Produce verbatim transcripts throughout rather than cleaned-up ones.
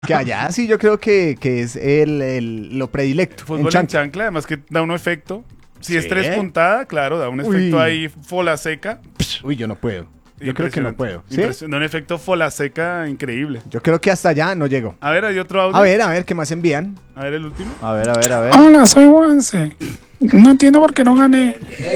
Que allá sí yo creo que, que es el, el- lo predilecto. Fútbol en en chancla. chancla, además que da un efecto. Si es Sí. tres puntada, claro, da un Uy. efecto ahí fola seca. Uy, yo no puedo. Yo creo que no Impresionante. puedo. ¿Sí? Impresión- Da un efecto fola seca increíble. Yo creo que hasta allá no llego. A ver, hay otro audio. A ver, a ver, ¿qué más envían? A ver el último. A ver, a ver, a ver. Hola, soy Juanse. No entiendo por qué no gané.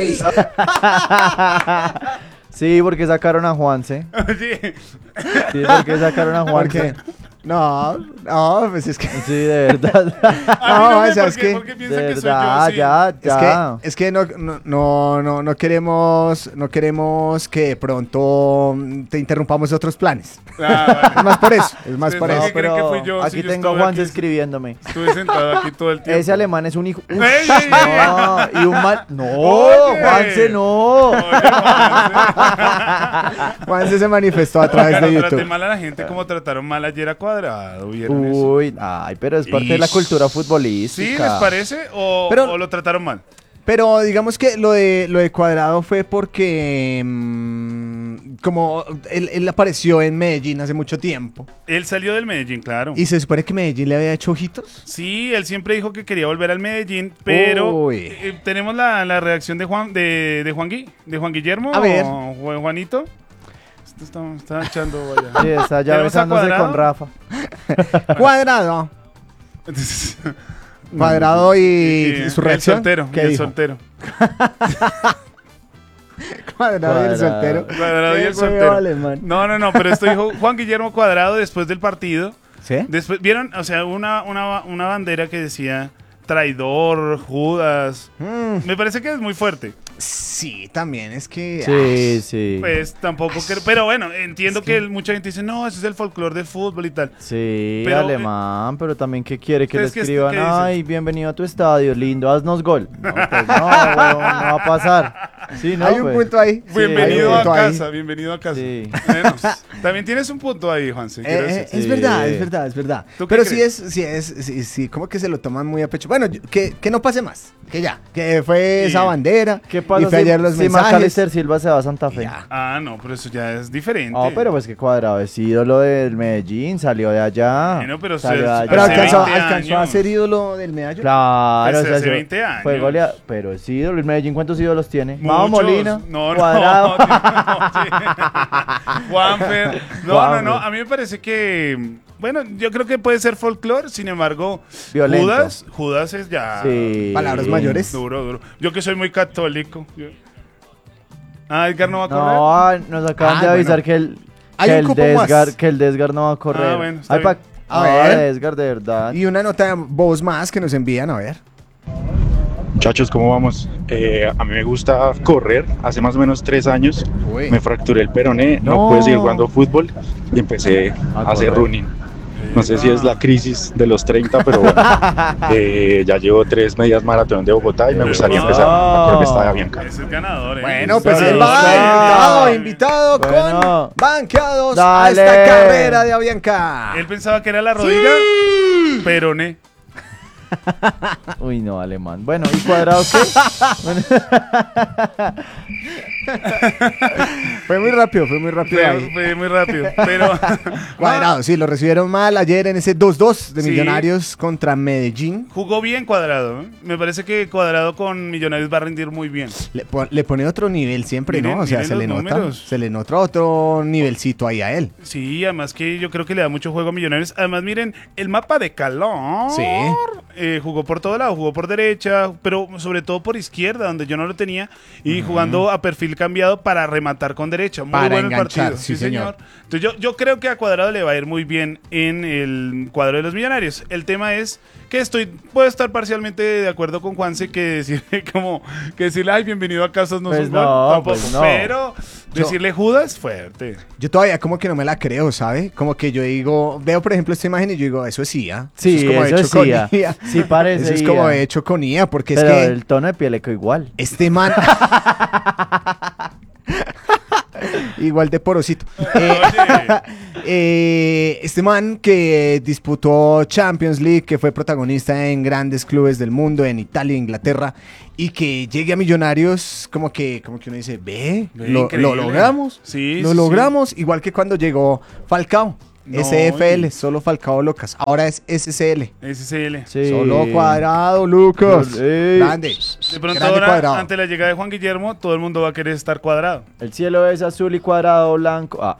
Sí, porque sacaron a Juanse. Oye, Sí, porque sacaron a ¿Por Juanse. qué? No, no, pues es que... Sí, de verdad. a No, mí no me- o sea, ¿por es qué- que- por qué piensan De que soy yo? verdad, Sí. ya, Es ya. que, es que no, no, no, no, no queremos, no queremos que de pronto mm, te interrumpamos de otros planes. Ah, Es más por eso, es más Sí, por no, eso. ¿qué creen que fui yo? Aquí Si yo tengo a estuve Juanse aquí, escribiéndome. Estuve sentado aquí todo el tiempo. Ese alemán es un hijo. Uf, ¡Ey, ey, ey! no, y un mal. No, Oye. Juanse, no. Oye, Juanse. Juanse se manifestó a través de No traté YouTube. mal a la gente como trataron mal ayer a Cuadrado. ¿Vieron eso? Uy, ay, pero es parte de la Ish. cultura ¿Sí futbolística. les parece o, Pero- o lo trataron mal? Pero digamos que lo de lo de Cuadrado fue porque mm, como él, él apareció en Medellín hace mucho tiempo Él salió del Medellín, claro. y se supone que Medellín le había hecho ojitos. Sí, él siempre dijo que quería volver al Medellín, pero Uy. eh, tenemos la, la reacción de Juan de, de Juan Gui, de Juan Guillermo, A ver. o Ju- Juanito. Esto está, está echando vaya. Sí, está ya ¿Tenemos a besándose Cuadrado? con Rafa. Cuadrado, Entonces, Cuadrado y, y su el reacción. soltero, ¿Qué y el dijo? soltero. Cuadrado y el Cuadrado. soltero. Cuadrado y Qué el huevo soltero. alemán. No, no, no, pero esto dijo Juan Guillermo Cuadrado después del partido. ¿Sí? Después, ¿vieron? O sea, una, una, una bandera que decía traidor, Judas. Mm, Me parece que es muy fuerte. sí, también es que... Sí, sí. Pues tampoco que... Pero bueno, entiendo que, mucha gente dice, no, ese es el folclore del fútbol y tal. Sí, Pero, alemán, pero también que quiere que le ¿ustedes qué- escriban, qué dicen? ay, bienvenido a tu estadio, lindo, haznos gol. No, pues no, huevón, no va a pasar. Sí, no, hay un pues. punto ahí. Bienvenido hay un a punto ahí. casa, bienvenido a casa. Sí. Bueno, también tienes un punto ahí, Juanse. quiero Eh, eh, decir. es Sí. verdad, es verdad, es verdad. ¿Tú qué Pero sí crees? es, sí es, sí, sí, como que se lo toman muy a pecho. Bueno, yo- que, que no pase más, que ya, que fue Sí. esa bandera. ¿Qué y pasa fue si, ayer los si mensajes. Macalister Silva se va a Santa y Fe? ya. Ah, no, pero eso ya es diferente. No, pero pues que Cuadrado es ídolo del Medellín, salió de allá. Bueno, pero salió se- de allá. Pero Hace alcanzó, veinte alcanzó a años. ser ídolo del medallo. Claro, Pues o sea, hace se- veinte años. fue golea- pero es ídolo. ¿El Medellín cuántos ídolos tiene? Muchos. Mao Molina, no, no, Cuadrado. no, sí. Juanfer. No, Juanfer. no, no. A mí me parece que. Bueno, yo creo que puede ser folclore, sin embargo, Violento. Judas, Judas es ya Sí. Palabras mayores. duro, duro. Yo que soy muy católico. yo- Ah, Edgar no va a correr. No, ah, nos acaban Ah, de avisar bueno. que el, Hay que un el cupo Desgar, más. que el Desgar no va a correr. Ah, bueno, está Ay, pa- bien. A no, ver. Desgar, de verdad. Y una nota de voz más que nos envían, a ver. Muchachos, ¿cómo vamos? Eh, a mí me gusta correr. Hace más o menos tres años Uy. me fracturé el peroné, no, No. pude seguir jugando fútbol y empecé A a hacer correr. running. No sé si es la crisis de los treinta, pero bueno, eh, ya llevo tres medias maratón de Bogotá y me gustaría Ah. empezar a correr esta de Bianca. Ese es ganador, ¿eh? Bueno, Ese pues es él ganador. va Está. invitado, invitado Bueno. con banqueados a Dale. esta carrera de Avianca. Él pensaba que era la rodilla, peroné. Uy, no, alemán. Bueno, ¿y Cuadrado qué? Bueno, Fue muy rápido, fue muy rápido Fue, ahí. fue muy rápido. Pero. Cuadrado, sí, lo recibieron mal ayer en ese dos dos de Sí. Millonarios contra Medellín. Jugó bien Cuadrado. ¿eh? Me parece que Cuadrado con Millonarios va a rendir muy bien. Le, po- le pone otro nivel siempre, Miren, ¿no? O sea, miren se los le nota, números. se le nota otro nivelcito ahí a él. Sí, además que yo creo que le da mucho juego a Millonarios. Además, miren, el mapa de Calor. Sí. Eh, jugó por todo lado, jugó por derecha, pero sobre todo por izquierda, donde yo no lo tenía, y jugando a perfil cambiado para rematar con derecha. Muy Para bueno el enganchar, partido. sí, señor. Entonces yo, yo creo que a Cuadrado le va a ir muy bien en el cuadro de los Millonarios. El tema es que estoy, puedo estar parcialmente de acuerdo con Juanse que decirle como, que decirle, ay, bienvenido a Casas no Pues es un gol, no, tampoco, pues no. pero Yo- decirle Judas, fuerte. Yo todavía como que no me la creo, ¿sabe? Como que yo digo, veo por ejemplo esta imagen y yo digo, eso es I A. Sí, eso es como eso hecho es con I A. I A. Sí parece Eso es I A. como hecho con I A, porque pero es que el tono de piel le quedó igual. este man... Igual de porosito. Eh, Oye. eh, este man que disputó Champions League, que fue protagonista en grandes clubes del mundo, en Italia, Inglaterra, y que llegue a Millonarios, como que, como que uno dice, ve, Ve, lo, increíble. lo logramos. Sí, lo sí, logramos, igual que cuando llegó Falcao. No, S F L, y- solo Falcao Locas. Ahora es S C L. S C L. Sí. Solo Cuadrado, Lucas. Ey. Grande. De pronto Grande ahora, Cuadrado. ante la llegada de Juan Guillermo, todo el mundo va a querer estar cuadrado. El cielo es azul y cuadrado blanco. Ah,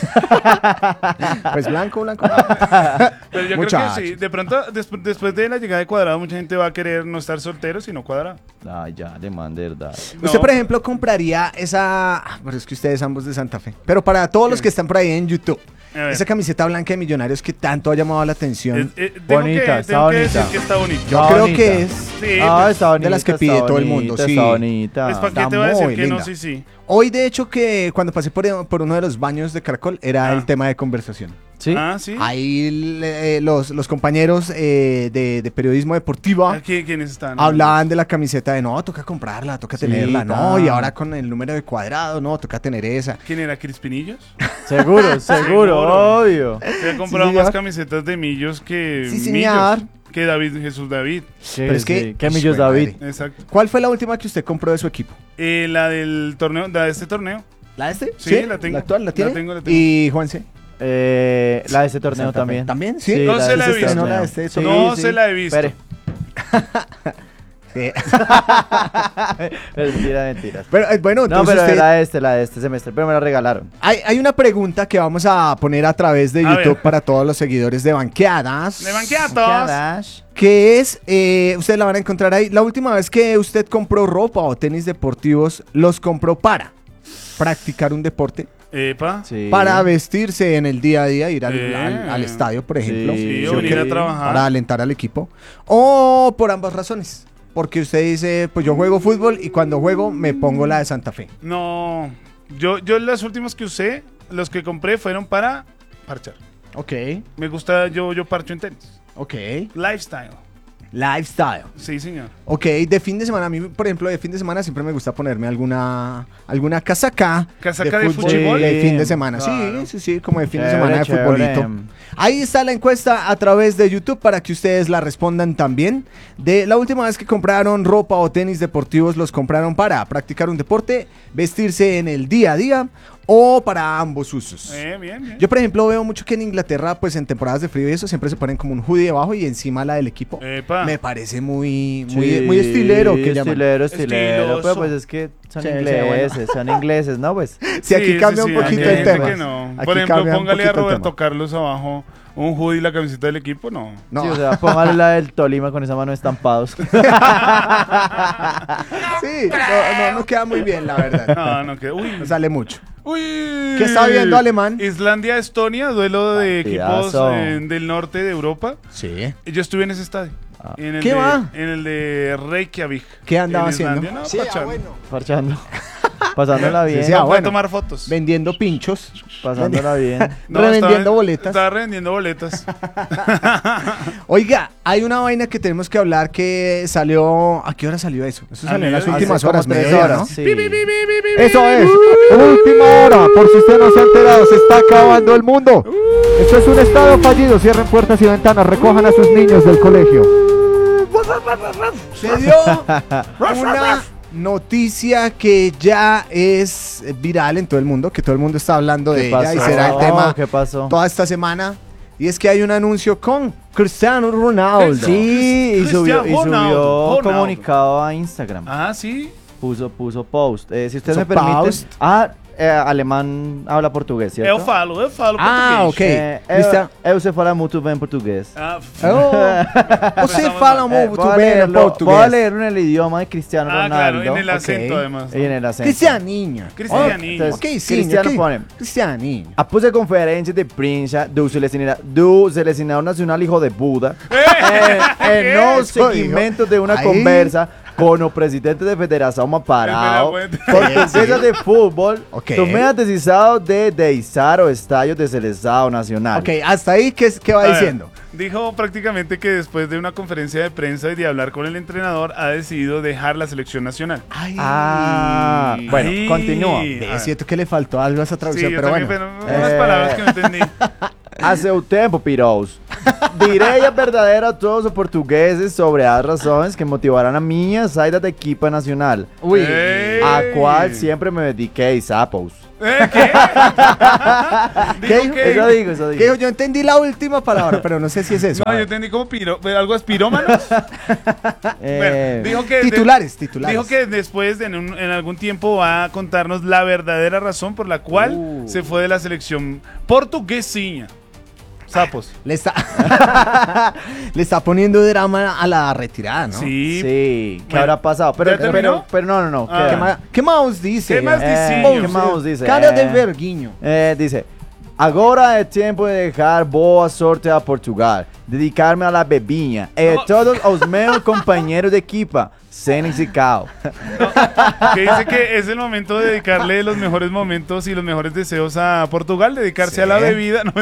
Pues blanco, blanco. Pero yo Muchachos. creo que sí. De pronto, des- después de la llegada de cuadrado, mucha gente va a querer no estar soltero, sino cuadrado. ay, ya, le mandé verdad. No. Usted, por ejemplo, compraría esa. ah, Pero es que ustedes ambos de Santa Fe. Pero para todos los que están por ahí en YouTube, A ver. esa camiseta blanca de Millonarios que tanto ha llamado la atención. Eh, eh, tengo Bonita, que, está tengo que bonita. decir que está bonita. Yo Está creo bonita. que es. Sí, Ah, pues, está bonita. de las que está pide todo el bonita, mundo, sí. Está bonita. pues, ¿para qué está te voy a decir muy que no? linda. Sí, sí. Hoy, de hecho, que cuando pasé por, por uno de los baños de Caracol, era Ah. el tema de conversación. ¿Sí? Ah, sí. Ahí le- eh, los, los compañeros eh, de, de periodismo deportivo ¿A qué- ¿Quiénes están? hablaban de la camiseta de no, toca comprarla, toca Sí, tenerla, no, ta. y ahora con el número de cuadrado, no, toca tener esa. ¿Quién era? ¿Crispinillos? Seguro, seguro, Seguro. obvio. Se ha comprado señor. más camisetas de Millos que Sí, Millos. señor. Que David, Jesús David. Pero es que- Sí, ¿qué millos, Hijo de David? madre. Exacto. ¿Cuál fue la última que usted compró de su equipo? Eh, la del torneo, la de este torneo. ¿La de este? Sí, la tengo. ¿La actual? ¿La tiene? La tengo, la tengo. ¿Y Juanse? Eh, la de este torneo Santa Fe. también. ¿También? Sí. No se la he de este visto. torneo, la de este Sí, torneo. No sí. se la he visto. Espere. Sí. Mentira, mentiras. Pero, eh, bueno, No, entonces pero usted- era este, la de este semestre, pero me la regalaron. hay, hay una pregunta que vamos a poner a través de A YouTube ver. para todos los seguidores de Banqueadas. De banqueatos. Dash. Que es, eh, ustedes la van a encontrar ahí. La última vez que usted compró ropa o tenis deportivos, ¿los compró para practicar un deporte? Epa. Sí. Para vestirse en el día a día, ir al, Eh. al- al estadio, por ejemplo. Sí, Sí, o o venir qué? a trabajar. Para alentar al equipo. O por ambas razones. Porque usted dice, pues yo juego fútbol y cuando juego me pongo la de Santa Fe. No. Yo, yo las últimas que usé, los que compré fueron para parchar. Ok, Me gusta, yo, yo parcho en tenis. ok. Lifestyle. Lifestyle. Sí, señor. Ok, de fin de semana, a mí, por ejemplo, de fin de semana siempre me gusta ponerme alguna alguna casaca, ¿Casaca de fútbol fútbol? de fin de semana. Claro. Sí, sí, sí, como de fin de Chévere, semana de chévere. futbolito. Ahí está la encuesta a través de YouTube para que ustedes la respondan también. De la última vez que compraron ropa o tenis deportivos, ¿los compraron para practicar un deporte, vestirse en el día a día o para ambos usos? Eh, bien, bien. Yo, por ejemplo, veo mucho que en Inglaterra, pues en temporadas de frío y eso, siempre se ponen como un hoodie debajo y encima la del equipo. Epa. Me parece muy, muy, Sí, muy estilero que llaman. Estilero, estilero. Estiloso. Pero pues es que son Sí, sí, ingleses, son ingleses, ¿no? Pues. Si aquí Sí, cambia sí, un sí, poquito hay el gente tema. que no. Aquí Por ejemplo, cambia un póngale a poquito el Roberto tema. Carlos abajo un hoodie y la camiseta del equipo, no. No. Sí, o sea, póngale la del Tolima con esa mano de estampados. Sí, no, no, no queda muy bien, la verdad. No, no, que. Uy. No sale mucho. Uy. ¿Qué está viendo, Alemán? Islandia, Estonia, duelo de equipos Partidazo. eh, del norte de Europa. Sí. Yo estuve en ese estadio. Ah. En el ¿Qué de, va? En el de Reykjavik. ¿Qué andaba en Islandia, haciendo? No, Sí, ah, pachando. bueno. Parchando. Pasándola bien. Sí, sí, No ah, puede bueno. tomar fotos. Vendiendo pinchos. Pasándola bien. No, revendiendo estaba- boletas. Estaba revendiendo boletas. Oiga, hay una vaina que tenemos que hablar que salió. ¿A qué hora salió eso? Eso A salió en las mediodía. últimas Hace como horas, tres mediodía, horas. ¿no? Sí. Eso es, última hora, por si usted no se ha enterado, se está acabando el mundo. Esto es un estado fallido, cierren puertas y ventanas, recojan a sus niños del colegio. Se dio una noticia que ya es viral en todo el mundo, que todo el mundo está hablando de ¿Qué ella pasó? y será el tema ¿Qué pasó? toda esta semana. Y es que hay un anuncio con Cristiano Ronaldo. Sí, y subió, y Cristiano subió Ronaldo, Ronaldo. comunicado a Instagram. Ah, sí. Puso, puso post. Eh, si usted Puso me permite. post. Ah, eh, alemán habla portugués, ¿cierto? Eu falo, eu falo Ah, português. ok. Eh, Cristian- eu, eu sei falar muito bem português. Ah, f- Oh, você fala Eh, muito voy a bem leerlo- Voy a português. leer en el idioma de Cristiano ah, Ronaldo. claro, en el acento ok. además. Y en el acento. Cristianinho. Cristianinho. Entonces, Ok, sim, Cristiano ok. pone. Cristianinho. Após a conferência de prensa do selecionador, do selecionador nacional hijo de Buda, Eh, eh, en no Eso, seguimento de una Ahí. conversa con o presidente da Federação Maparao, Espera, pues. portuguesa de fútbol, Ok. tomé a decisão de deixar o estádio de seleção nacional. Ok, hasta ahí, ¿qué, qué va A ver, diciendo? Dijo prácticamente que después de una conferencia de prensa y de hablar con el entrenador, ha decidido dejar la selección nacional. Ay, Ah, bueno, Ay. continúa. es cierto que le faltó algo a esa Sí, traducción, yo pero también, bueno. pero unas Eh. palabras que no entendí. Hace um tempo, Pirous, direi a verdadeira a todos os portugueses sobre as razões que motivaram a minha saída da equipa nacional, Uy, Ey. a qual sempre me dediquei, sapos. ¿Eh? ¿Qué? ¿Qué dijo? que- Eso digo, eso ¿Qué digo. dijo? Yo entendí la última palabra, pero no sé si es eso. No, yo entendí como piro, algo es pirómanos. Eh, Bueno, dijo que Titulares, titulares. Dijo que después, de en, un- en algún tiempo, va a contarnos la verdadera razón por la cual Uh. se fue de la selección portuguesiña. Sapos. Le está, le está poniendo drama a la retirada, ¿no? Sí. Sí, ¿qué Bueno, habrá pasado? Pero, ¿ya terminó? pero, pero no, no, no. Ah. queda. ¿Qué, ma- qué más dice? ¿Qué más Eh, dice? ¿Qué más dice? Cara de Eh, verguiño. Eh, dice, agora é tempo de dejar boa sorte a Portugal, dedicar-me a la bebinha e No. todos os meus companheiros de equipa, sem Zicao. Que dice que es el momento de dedicarle los mejores momentos y los mejores deseos a Portugal, dedicarse Sí. a la bebida. No,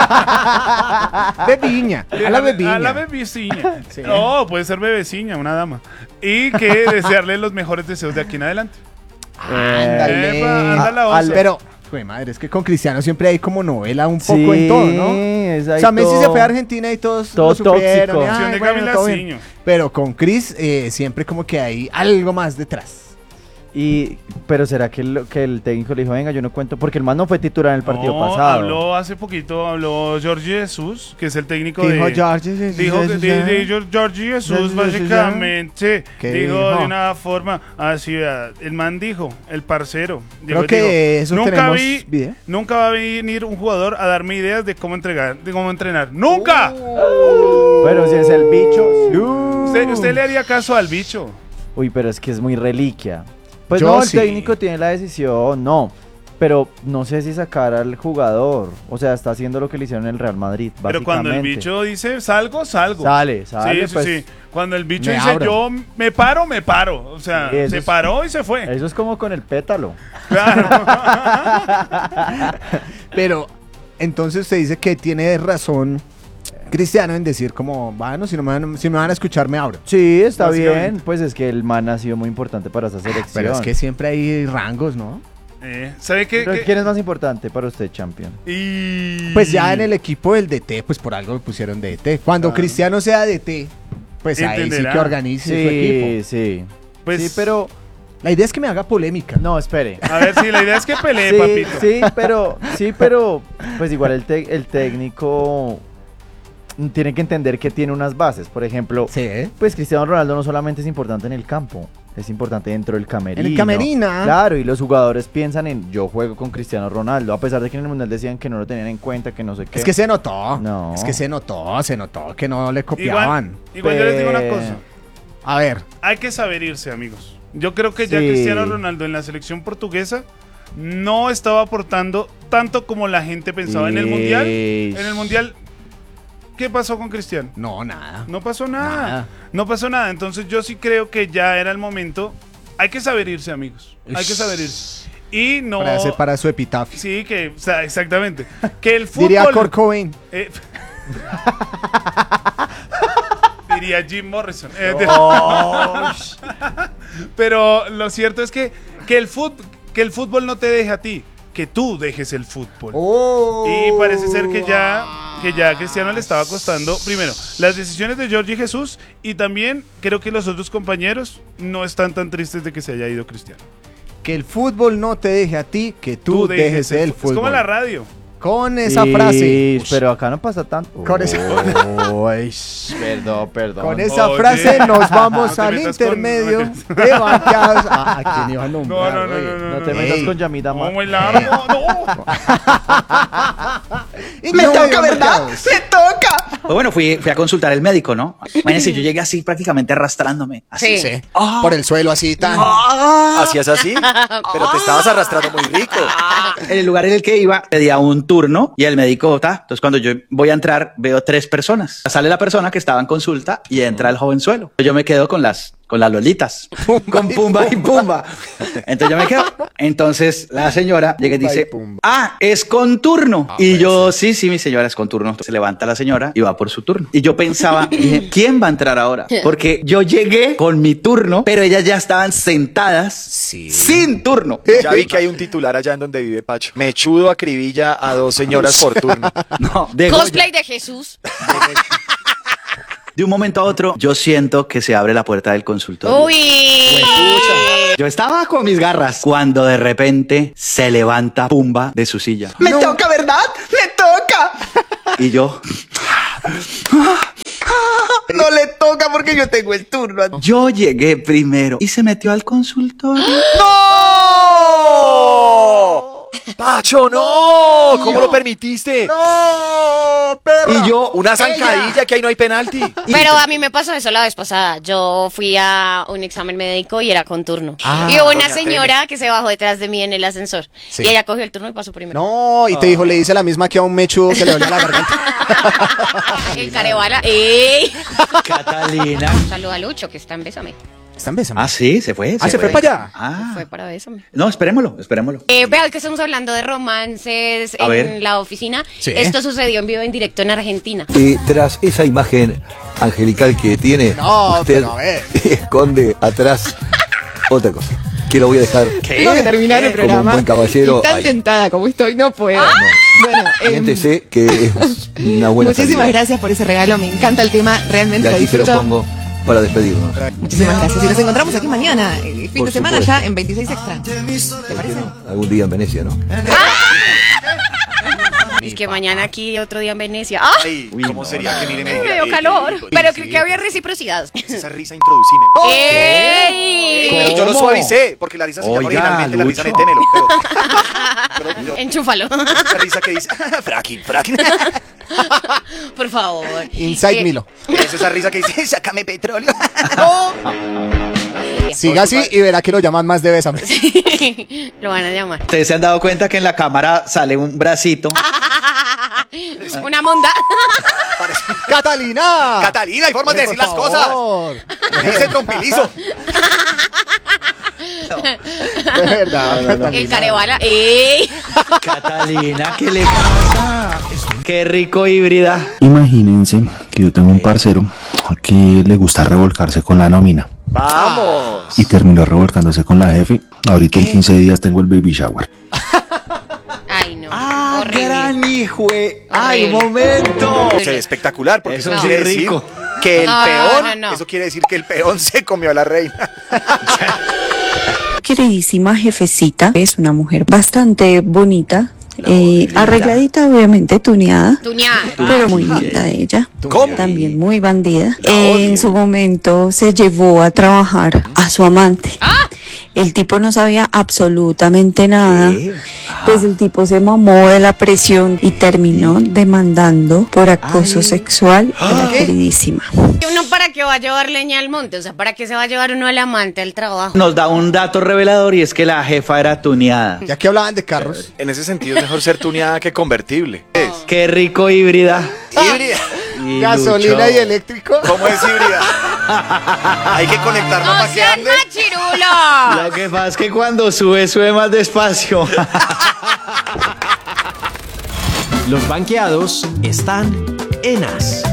Bebiña, a la bebiña. A la bebiciña. No, puede ser bebeciña, una dama. Y que desearle los mejores deseos de aquí en adelante. Ándale. Epa, anda la Al- osa. Pero, güey, madre, es que con Cristiano siempre hay como novela un poco Sí, en todo, ¿no? es O ahí sea, Messi todo- se fue a Argentina y todos todo lo sufrieron. tóxico. y, ay, Opción de bueno, Camila todo bien. Ciño. Pero con Chris eh, siempre como que hay algo más detrás. Y, pero será que el, que el técnico le dijo, venga, yo no cuento, porque el man no fue titular en el partido No, pasado. habló hace poquito, habló Jorge Jesús, que es el técnico Dijo de... George, Dijo que de, de George- Jorge Jesús, básicamente, ¿Qué dijo, dijo? de una forma así, vea, el man dijo, el parcero, dijo, Creo que eso nunca tenemos vi, video. nunca va a venir un jugador a darme ideas de cómo entregar, de cómo entrenar, ¡nunca! Pero si es el bicho. sí. Usted, usted le haría caso al bicho. Uy, pero es que es muy reliquia. Pues Yo no, el sí. técnico tiene la decisión, no. Pero no sé si sacar al jugador. O sea, está haciendo lo que le hicieron en el Real Madrid, Pero cuando el básicamente. bicho dice salgo, salgo. Sale, sale, sí, sí, pues, sí. Cuando el bicho me dice abro. yo me paro, me paro. O sea, Sí, eso se es- paró y se fue. Eso es como con el pétalo. Claro. Pero entonces usted dice que tiene razón Cristiano en decir como, bueno, si, no me van, si me van a escuchar me abro. Sí, está Básicamente. bien. Pues es que el man ha sido muy importante para esa selección. Pero es que siempre hay rangos, ¿no? Eh, ¿Sabe qué? Pero qué? ¿quién es más importante para usted, champion? Y... Pues ya en el equipo del D T, pues por algo me pusieron D T. Cuando Claro. Cristiano sea D T, pues ahí sí Entenderá. que organice su equipo. Sí, sí. Pues, sí, pero... La idea es que me haga polémica. No, espere. A ver, sí, la idea es que pelee, Sí, papito. sí, pero, sí, pero, pues igual el, te- el técnico tiene que entender que tiene unas bases. Por ejemplo, Sí, ¿eh? pues Cristiano Ronaldo no solamente es importante en el campo, es importante dentro del camerino. En el camerina. Claro, y los jugadores piensan en yo juego con Cristiano Ronaldo, a pesar de que en el Mundial decían que no lo tenían en cuenta, que no sé qué. Es que se notó. No. Es que se notó, se notó que no le Igual, copiaban. igual yo les digo una Pe- cosa. A ver, Hay que saber irse, amigos. Yo creo que ya Sí. Cristiano Ronaldo en la selección portuguesa no estaba aportando tanto como la gente pensaba en el Mundial. Ish. En el Mundial, ¿qué pasó con Cristiano? no, nada. No pasó nada. Nada. No pasó nada. Entonces yo sí creo que ya era el momento. Hay que saber irse, amigos. Hay que saber irse. Y no... Para, hacer para su epitafio. Sí, que, o sea, exactamente. Que el fútbol... Diría Kurt Cobain. Eh, diría Jim Morrison. Eh, Pero lo cierto es que, que, el fut, que el fútbol no te deje a ti, que tú dejes el fútbol. Oh. Y parece ser que ya, que ya a Cristiano le estaba costando, primero, las decisiones de Jorge Jesús y también creo que los otros compañeros no están tan tristes de que se haya ido Cristiano. Que el fútbol no te deje a ti, que tú, dejes el fu- fútbol. Es como la radio. Con esa Ish, frase. Pero acá no pasa tanto. Con esa- Uy, perdón, perdón. Con esa Oye. frase nos vamos No te al metas con- intermedio no te de banqueados. ¿A, a quién iba a No, nombrar? no, no, oye? no, no. No te no. metas Ey. con Yamida No, Ma- muy largo. No. Intermedio de banqueados. ¡Me toca! Pues bueno, fui, fui a consultar al médico, ¿no? Imagínense, yo llegué así prácticamente arrastrándome. Así. Sí. Ah. Por el suelo así tan. ¿Hacías así? Pero te estabas arrastrando muy rico. En el lugar en el que iba, pedía un turno y el médico, ta. Entonces, cuando yo voy a entrar, veo tres personas. Sale la persona que estaba en consulta y entra el jovenzuelo. Yo me quedo con las, con las lolitas. Con Pumba y Pumba. Entonces yo me quedo. Entonces la señora llega y Pumba y dice, Pumba. ah, es con turno. Y yo, sí, sí, mi señora es con turno. Entonces se levanta la señora y va por su turno. Y yo pensaba, dije, ¿quién va a entrar ahora? Porque yo llegué con mi turno, pero ellas ya estaban sentadas Sí. sin turno. Ya vi que hay un titular allá en donde vive Pacho. Mechudo acribilla a dos señoras por turno. No, de Goya. Cosplay de Jesús. De un momento a otro, yo siento que se abre la puerta del consultorio. Uy. Yo estaba con mis garras cuando de repente se levanta Pumba de su silla. Me toca, ¿verdad? Me toca. Y yo... No le toca porque yo tengo el turno. Yo llegué primero y se metió al consultorio. ¡No! ¡Pacho, no! ¿Cómo lo permitiste? ¡No, perra! Y yo, una zancadilla que ahí no hay penalti. Pero a mí me pasó eso la vez pasada. Yo fui a un examen médico y era con turno. Ah, y hubo una doña señora Tere. que se bajó detrás de mí en el ascensor. Sí. Y ella cogió el turno y pasó primero. No, y te dijo, le dice la misma que a un mechudo que le dolía la garganta. El Carebala. ¡Ey! Catalina. Un saludo a Lucho, que está en Bésame. Están besando. Ah, sí, se fue. Ah, ¿se fue para allá? Ah. Fue para Bésame. No, esperémoslo, esperémoslo. Eh, vea, hoy que estamos hablando de romances A en ver. la oficina. Sí. Esto sucedió en vivo en directo en Argentina. Y tras esa imagen angelical que tiene, No, usted pero a ver. esconde atrás otra cosa. Que lo voy a dejar Tengo que terminar el como un programa. buen caballero. Y tan Ay, tentada como estoy, no puedo. Bueno, em, siéntese que es una buena muchísimas salida. gracias por ese regalo. Me encanta el tema, realmente Y lo aquí se lo disfruto. pongo para despedirnos. Muchísimas gracias. Y nos encontramos aquí mañana, eh, fin Por de semana supuesto. ya en veintiséis Extra. ¿Te parece? Algún día en Venecia, ¿no? Es que mañana aquí, otro día en Venecia. ¡Ah! Ay, ¿cómo sería que miren? Me dio calor. Pero creo que había reciprocidad. Esa risa introducime. ¡Ey! Pero yo lo suavicé, porque la risa se llama Oiga, originalmente la risa Lucho. neténelo. Pero, pero yo- Enchúfalo. esa risa que dice, fracking, fracking. Por favor. Inside Eh, Milo. Es esa risa que dice, sácame petróleo. Siga así y verá que lo llaman más de Bésame. Lo van a llamar. Ustedes se han dado cuenta que en la cámara sale un bracito. Una monda. ¡Catalina! Catalina, hay formas de decir Por las cosas. favor. Dice trompilizo. De verdad, Catalina. El Carebala. ¡Ey! Catalina, ¿qué le pasa? Qué rico híbrida. Imagínense que yo tengo un parcero que le gusta revolcarse con la nómina Vamos. y terminó revolcándose con la jefe. Ahorita en quince días tengo el baby shower. Ay, no. Ah, horrible. gran hijo. eh. Ay, un Horrible. momento. O sea, espectacular, porque eso, Eso sí quiere es rico. decir que el No, peón, no, no. eso quiere decir que el peón se comió a la reina. Queridísima jefecita, es una mujer bastante bonita, eh, arregladita, obviamente, tuneada, Tuñá. pero muy linda ella. ¿Cómo? También muy bandida. La odio. En su momento se llevó a trabajar a su amante. El tipo no sabía absolutamente nada. Pues el tipo se mamó de la presión y terminó demandando por acoso sexual a la queridísima. ¿Y uno para qué va a llevar leña al monte? O sea, ¿para qué se va a llevar uno al amante al trabajo? Nos da un dato revelador y es que la jefa era tuneada. Ya que hablaban de carros. En ese sentido es mejor ser tuneada que convertible. Es Qué rico híbrida. híbrida. Y Gasolina Lucho. y eléctrico. ¿Cómo es híbrida? Hay que conectarlo ¡No para que sean ande. machirulo! Lo que pasa es que cuando sube, sube más despacio. Los banqueados están en As.